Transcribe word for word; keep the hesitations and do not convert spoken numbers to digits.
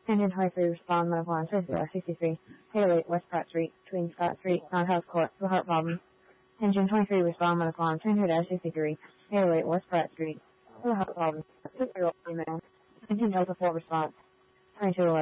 Engine twenty-three, respond, medical line, sixty-three, Haley, West Pratt Street, between Scott Street, Mount Health Court, for heart problems. Engine twenty-three, respond, medical line, twenty-two sixty-three, Haley, West Pratt Street, for heart problems. six-year-old female. Engine Delta four, response, twenty-two eleven.